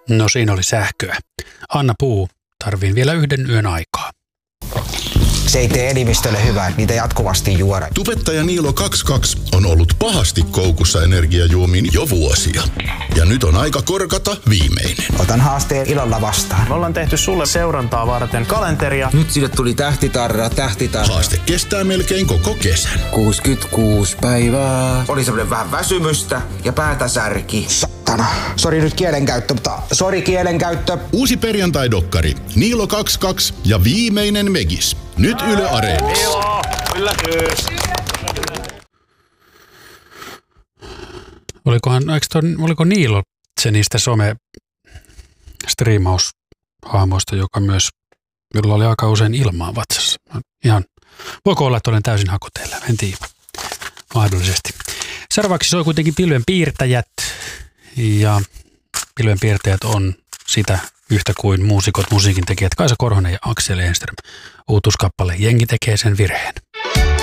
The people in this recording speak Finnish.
No siinä oli sähköä. Anna Puu, tarviin vielä 1 yön aikaa. Se ei tee elimistölle hyvää, niitä jatkuvasti juoda. Tubettaja Niilo 22 on ollut pahasti koukussa energiajuomiin jo vuosia. Ja nyt on aika korkata viimeinen. Otan haasteen ilolla vastaan. Me ollaan tehty sulle seurantaa varten kalenteria. Nyt sille tuli tähtitarra. Haaste kestää melkein koko kesän. 66 päivää. Oli semmoinen vähän väsymystä ja päätä särki. Saatana. Sori nyt kielenkäyttö, mutta sori kielenkäyttö. Uusi perjantai-dokkari Niilo 22 ja viimeinen Megis. Nyt Yle Areenassa. Joo, yllätys. Oliko Niilo se niistä some-striimaushahmoista, joka myös, jolla oli aika usein ilmaa vatsassa? Ihan, voiko olla, että olen täysin hakoteilla? En tiedä. Mahdollisesti. Seuraavaksi soi kuitenkin Pilvenpiirtäjät. Ja Pilvenpiirtäjät on sitä yhtä kuin muusikot, musiikintekijät Kaisa Korhonen ja Aksel Enström. Uutuuskappale Jengi tekee sen virheen.